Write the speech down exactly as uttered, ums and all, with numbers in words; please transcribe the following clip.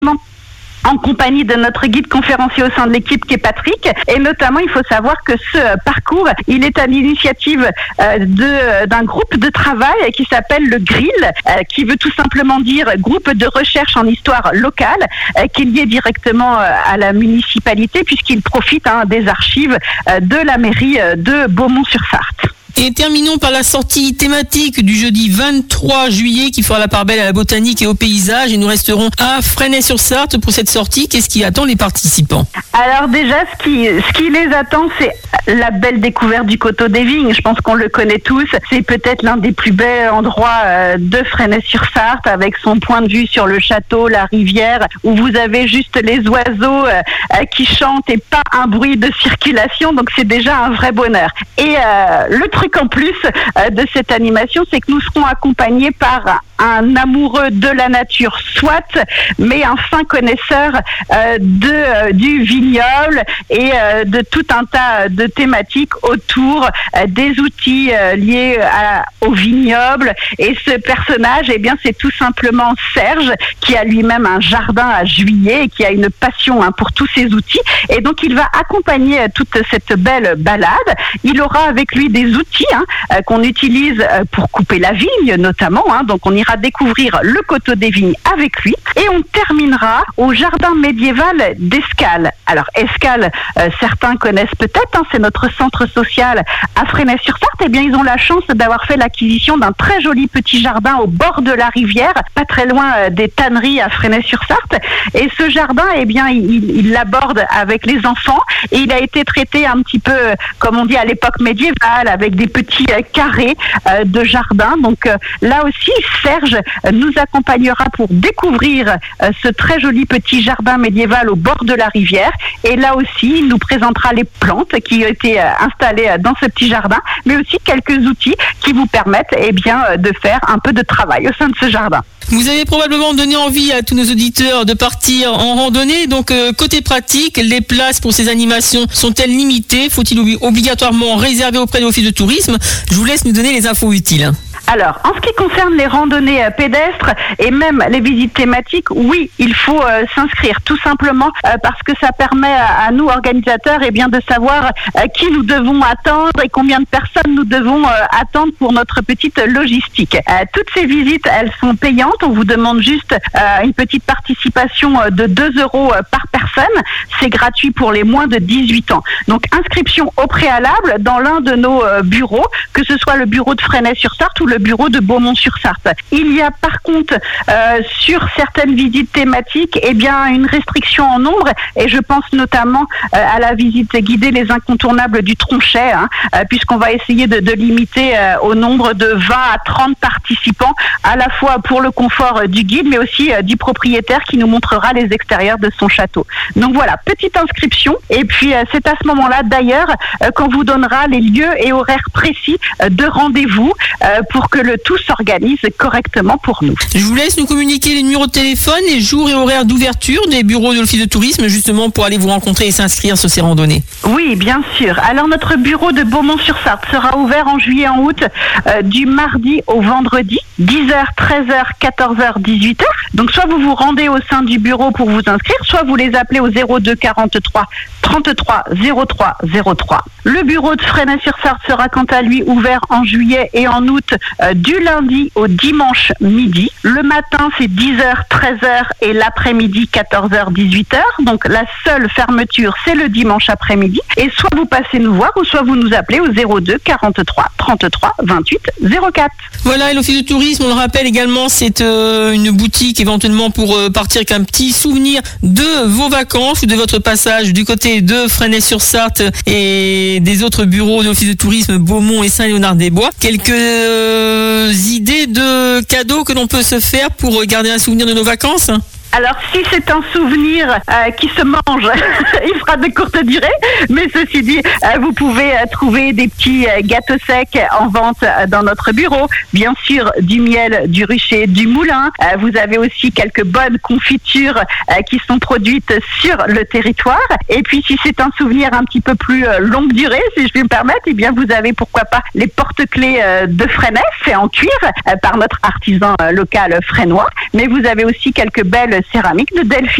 en compagnie de notre guide conférencier au sein de l'équipe qui est Patrick. Et notamment, il faut savoir que ce parcours, il est à l'initiative euh, de, d'un groupe de travail qui s'appelle le Grill, euh, qui veut tout simplement dire groupe de recherche en histoire locale, euh, qui est lié directement euh, à la municipalité puisqu'il profite hein, des archives euh, de la mairie euh, de Beaumont-sur-Sarthe. Et terminons par la sortie thématique du jeudi vingt-trois juillet qui fera la part belle à la botanique et au paysage. Et nous resterons à Fresnay-sur-Sarthe pour cette sortie. Qu'est-ce qui attend les participants ? Alors déjà, ce qui, ce qui les attend, c'est la belle découverte du Coteau des Vignes. Je pense qu'on le connaît tous. C'est peut-être l'un des plus bels endroits euh, de Fresnay-sur-Sarthe avec son point de vue sur le château, la rivière, où vous avez juste les oiseaux euh, euh, qui chantent et pas un bruit de circulation. Donc c'est déjà un vrai bonheur. Et euh, le truc en plus euh, de cette animation, c'est que nous serons accompagnés par un amoureux de la nature, soit, mais un fin connaisseur euh, de, euh, du vignoble et euh, de tout un tas de thématiques autour euh, des outils euh, liés à, au vignoble. Et ce personnage, eh bien, c'est tout simplement Serge, qui a lui-même un jardin à Juillet et qui a une passion hein, pour tous ces outils. Et donc, il va accompagner euh, toute cette belle balade. Il aura avec lui des outils hein, euh, qu'on utilise euh, pour couper la vigne, notamment. Hein. Donc, on ira découvrir le Coteau des Vignes avec lui et on terminera au jardin médiéval d'Escales. Alors Escales, euh, certains connaissent peut-être, hein, c'est notre centre social à Fresnay-sur-Sarthe. Eh bien, ils ont la chance d'avoir fait l'acquisition d'un très joli petit jardin au bord de la rivière, pas très loin euh, des tanneries à Fresnay-sur-Sarthe. Et ce jardin, eh bien, il, il l'aborde avec les enfants et il a été traité un petit peu, euh, comme on dit à l'époque médiévale, avec des petits euh, carrés euh, de jardin. Donc euh, là aussi, Serge nous accompagnera pour découvrir euh, ce très joli petit jardin médiéval au bord de la rivière. Et là aussi, il nous présentera les plantes qui ont été euh, installées euh, dans ce petit jardin, mais aussi quelques outils qui vous permettent eh bien, euh, de faire un peu de travail au sein de ce jardin. Vous avez probablement donné envie à tous nos auditeurs de partir en randonnée. Donc, euh, côté pratique, les places pour ces animations sont-elles limitées ? Faut-il obligatoirement réserver auprès de l'office de tourisme ? Je vous laisse nous donner les infos utiles. Alors, en ce qui concerne les randonnées euh, pédestres et même les visites thématiques, oui, il faut euh, s'inscrire tout simplement euh, parce que ça permet à, à nous, organisateurs, eh bien, de savoir euh, qui nous devons attendre et combien de personnes nous devons euh, attendre pour notre petite logistique. Euh, toutes ces visites, elles sont payantes. On vous demande juste euh, une petite participation euh, de deux euros euh, par personne. C'est gratuit pour les moins de dix-huit ans. Donc, inscription au préalable dans l'un de nos euh, bureaux, que ce soit le bureau de Fresnay-sur-Sarthe ou le bureau de Beaumont-sur-Sarthe. Il y a par contre euh, sur certaines visites thématiques eh bien une restriction en nombre et je pense notamment euh, à la visite guidée les incontournables du Tronchet hein, euh, puisqu'on va essayer de, de limiter euh, au nombre de vingt à trente participants à la fois pour le confort euh, du guide mais aussi euh, du propriétaire qui nous montrera les extérieurs de son château. Donc voilà, petite inscription et puis euh, c'est à ce moment-là d'ailleurs euh, qu'on vous donnera les lieux et horaires précis euh, de rendez-vous euh, pour que le tout s'organise correctement pour nous. Je vous laisse nous communiquer les numéros de téléphone, les jours et horaires d'ouverture des bureaux de l'office de tourisme, justement pour aller vous rencontrer et s'inscrire sur ces randonnées. Oui, bien sûr. Alors notre bureau de Beaumont-sur-Sarthe sera ouvert en juillet, en août, euh, du mardi au vendredi, dix heures, treize heures, quatorze heures, dix-huit heures. Donc soit vous vous rendez au sein du bureau pour vous inscrire, soit vous les appelez au zéro deux quarante-trois trente-trois zéro trois zéro trois. Le bureau de Fresnay-sur-Sarthe sera quant à lui ouvert en juillet et en août euh, du lundi au dimanche midi. Le matin, c'est dix heures, treize heures et l'après-midi, quatorze heures, dix-huit heures. Donc la seule fermeture, c'est le dimanche après-midi. Et soit vous passez nous voir ou soit vous nous appelez au zéro deux quarante-trois trente-trois vingt-huit zéro quatre. Voilà, et l'office de tourisme, on le rappelle également, c'est euh, une boutique éventuellement pour euh, partir avec un petit souvenir de vos vacances ou de votre passage du côté de Fresnay-sur-Sarthe et des autres bureaux de l'office de tourisme Beaumont et Saint-Léonard-des-Bois. Quelques euh, idées de cadeaux que l'on peut se faire pour garder un souvenir de nos vacances ? Alors, si c'est un souvenir euh, qui se mange, il sera de courte durée. Mais ceci dit, euh, vous pouvez euh, trouver des petits euh, gâteaux secs en vente euh, dans notre bureau. Bien sûr, du miel, du rucher, du moulin. Euh, vous avez aussi quelques bonnes confitures euh, qui sont produites sur le territoire. Et puis, si c'est un souvenir un petit peu plus euh, longue durée, si je puis me permettre, eh bien, vous avez pourquoi pas les porte-clés euh, de Fresnay, faits en cuir euh, par notre artisan euh, local fresnois. Mais vous avez aussi quelques belles céramique de Delphine.